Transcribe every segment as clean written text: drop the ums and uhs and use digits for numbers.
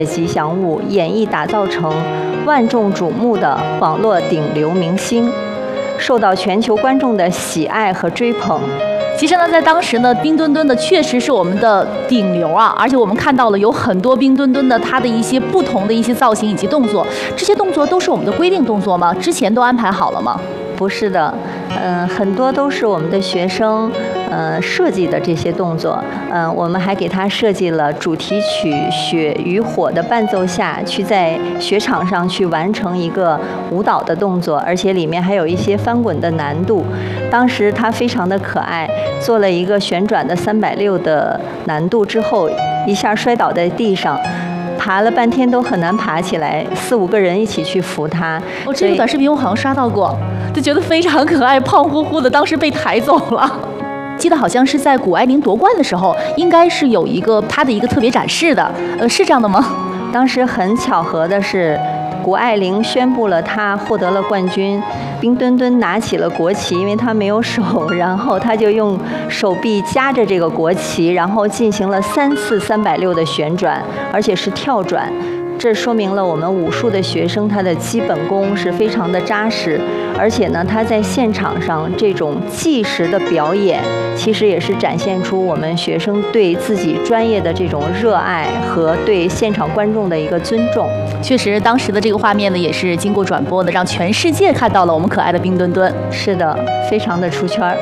吉祥物演绎打造成万众瞩目的网络顶流明星，受到全球观众的喜爱和追捧。 其实呢，在当时呢，冰墩墩的确实是我们的顶流啊，而且我们看到了有很多冰墩墩的它的一些不同的一些造型以及动作，这些动作都是我们的规定动作吗？之前都安排好了吗？ 不是的，很多都是我们的学生设计的这些动作，我们还给他设计了主题曲《雪与火》的伴奏下去在雪场上去完成一个舞蹈的动作，而且里面还有一些翻滚的难度。当时他非常的可爱，做了一个旋转的360的难度之后，一下摔倒在地上。爬了半天都很难爬起来，4、5个人一起去扶他。 这个短视频我好像刷到过，就觉得非常可爱，胖乎乎的，当时被抬走了。记得好像是在谷爱凌夺冠的时候，应该是有一个她的一个特别展示的，是这样的吗？ 当时很巧合的是，谷爱凌宣布了她获得了冠军，冰墩墩拿起了国旗，因为她没有手，然后她就用手臂夹着这个国旗，然后进行了3次360的旋转，而且是跳转。这说明了我们武术的学生他的基本功是非常的扎实，而且呢，他在现场上这种计时的表演，其实也是展现出我们学生对自己专业的这种热爱和对现场观众的一个尊重。 确实，当时的这个画面呢，也是经过转播的，让全世界看到了我们可爱的冰墩墩。 是的，非常的出圈。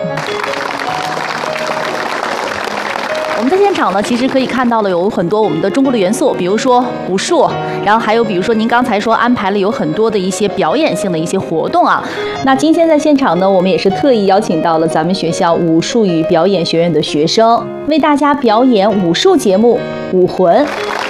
我们在现场呢，其实可以看到了有很多我们的中国的元素，比如说武术，然后还有比如说您刚才说安排了有很多的一些表演性的一些活动啊。那今天在现场呢，我们也是特意邀请到了咱们学校武术与表演学院的学生，为大家表演武术节目《武魂》。